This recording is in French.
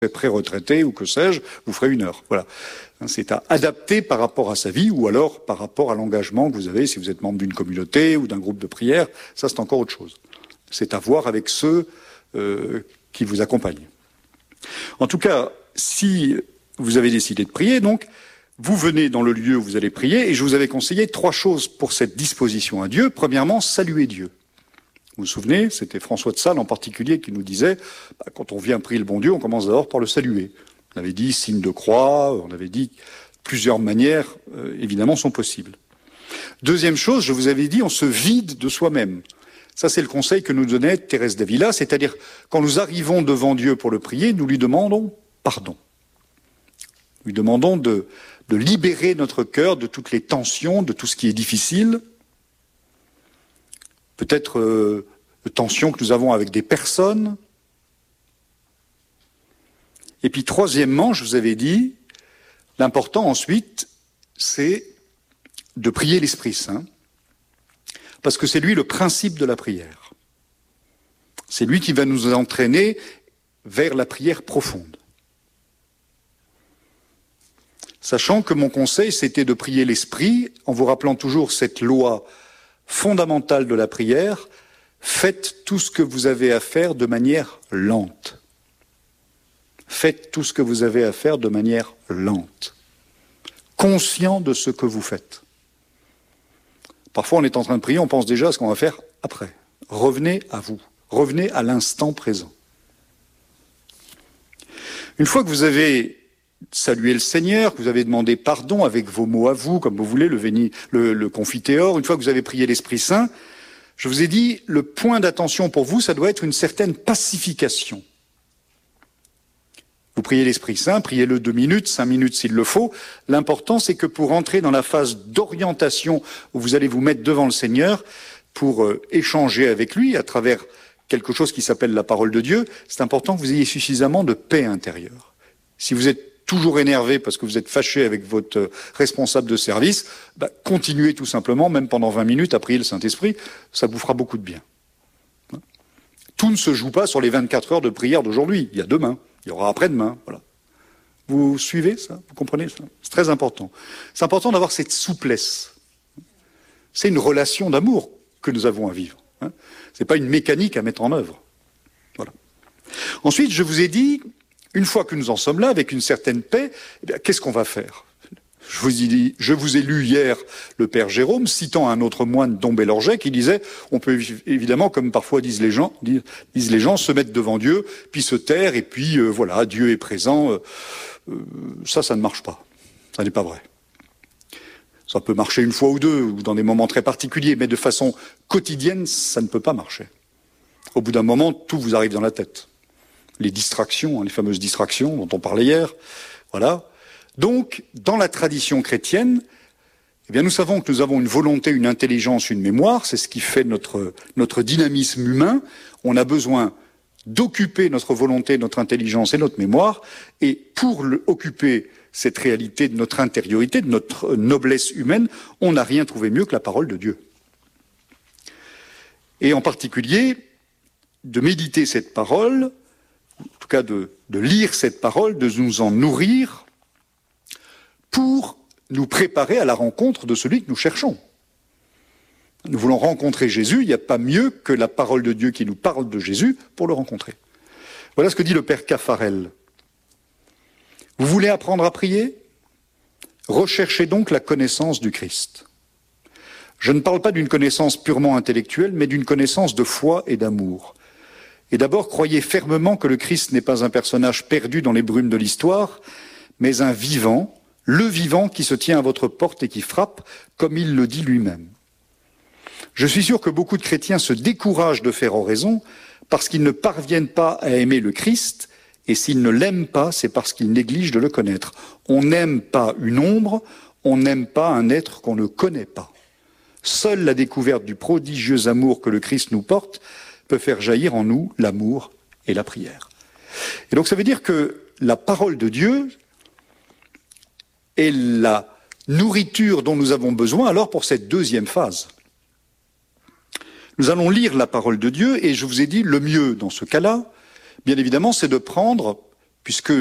pré-retraité ou que sais-je, vous ferez 1 heure. Voilà. C'est à adapter par rapport à sa vie ou alors par rapport à l'engagement que vous avez si vous êtes membre d'une communauté ou d'un groupe de prière. Ça, c'est encore autre chose. C'est à voir avec ceux qui vous accompagnent. En tout cas, si vous avez décidé de prier, donc, vous venez dans le lieu où vous allez prier et je vous avais conseillé 3 choses pour cette disposition à Dieu. Premièrement, saluer Dieu. Vous vous souvenez, c'était François de Sales en particulier qui nous disait, quand on vient prier le bon Dieu, on commence d'abord par le saluer. On avait dit signe de croix, on avait dit plusieurs manières, évidemment, sont possibles. Deuxième chose, je vous avais dit, on se vide de soi-même. Ça, c'est le conseil que nous donnait Thérèse d'Avila, c'est-à-dire, quand nous arrivons devant Dieu pour le prier, nous lui demandons pardon. Nous lui demandons de libérer notre cœur de toutes les tensions, de tout ce qui est difficile. Peut-être de tensions que nous avons avec des personnes. Et puis, troisièmement, je vous avais dit, l'important ensuite, c'est de prier l'Esprit Saint. Parce que c'est lui le principe de la prière. C'est lui qui va nous entraîner vers la prière profonde. Sachant que mon conseil, c'était de prier l'Esprit, en vous rappelant toujours cette loi fondamentale de la prière, faites tout ce que vous avez à faire de manière lente. Faites tout ce que vous avez à faire de manière lente. Conscient de ce que vous faites. Parfois, on est en train de prier, on pense déjà à ce qu'on va faire après. Revenez à vous. Revenez à l'instant présent. Une fois que vous avez salué le Seigneur, que vous avez demandé pardon avec vos mots à vous, comme vous voulez, le confiteor, une fois que vous avez prié l'Esprit Saint, je vous ai dit, le point d'attention pour vous, ça doit être une certaine pacification. Vous priez l'Esprit Saint, priez-le 2 minutes, 5 minutes s'il le faut. L'important, c'est que pour entrer dans la phase d'orientation où vous allez vous mettre devant le Seigneur pour échanger avec lui à travers quelque chose qui s'appelle la parole de Dieu, c'est important que vous ayez suffisamment de paix intérieure. Si vous êtes toujours énervé parce que vous êtes fâché avec votre responsable de service, continuez tout simplement, même pendant 20 minutes, à prier le Saint-Esprit, ça vous fera beaucoup de bien. Tout ne se joue pas sur les 24 heures de prière d'aujourd'hui, il y a demain. Il y aura après-demain, voilà. Vous suivez ça? Vous comprenez ça? C'est très important. C'est important d'avoir cette souplesse. C'est une relation d'amour que nous avons à vivre. C'est pas une mécanique à mettre en œuvre. Voilà. Ensuite, je vous ai dit, une fois que nous en sommes là, avec une certaine paix, qu'est-ce qu'on va faire? Je vous ai lu hier le Père Jérôme, citant un autre moine, Dom Bélorget, qui disait, on peut évidemment, comme parfois disent les gens, se mettre devant Dieu, puis se taire, et puis voilà, Dieu est présent. Ça ne marche pas. Ça n'est pas vrai. Ça peut marcher une fois ou deux, ou dans des moments très particuliers, mais de façon quotidienne, ça ne peut pas marcher. Au bout d'un moment, tout vous arrive dans la tête. Les distractions, les fameuses distractions dont on parlait hier, voilà. Donc, dans la tradition chrétienne, nous savons que nous avons une volonté, une intelligence, une mémoire, c'est ce qui fait notre dynamisme humain. On a besoin d'occuper notre volonté, notre intelligence et notre mémoire, et pour occuper cette réalité de notre intériorité, de notre noblesse humaine, on n'a rien trouvé mieux que la parole de Dieu. Et en particulier, de méditer cette parole, en tout cas de lire cette parole, de nous en nourrir, pour nous préparer à la rencontre de celui que nous cherchons. Nous voulons rencontrer Jésus, il n'y a pas mieux que la parole de Dieu qui nous parle de Jésus pour le rencontrer. Voilà ce que dit le Père Caffarel. Vous voulez apprendre à prier? Recherchez donc la connaissance du Christ. Je ne parle pas d'une connaissance purement intellectuelle, mais d'une connaissance de foi et d'amour. Et d'abord, croyez fermement que le Christ n'est pas un personnage perdu dans les brumes de l'histoire, mais un vivant, le vivant qui se tient à votre porte et qui frappe, comme il le dit lui-même. Je suis sûr que beaucoup de chrétiens se découragent de faire oraison parce qu'ils ne parviennent pas à aimer le Christ, et s'ils ne l'aiment pas, c'est parce qu'ils négligent de le connaître. On n'aime pas une ombre, on n'aime pas un être qu'on ne connaît pas. Seule la découverte du prodigieux amour que le Christ nous porte peut faire jaillir en nous l'amour et la prière. Et donc ça veut dire que la parole de Dieu est la nourriture dont nous avons besoin alors pour cette deuxième phase. Nous allons lire la parole de Dieu et je vous ai dit le mieux dans ce cas-là, bien évidemment, c'est de prendre puisque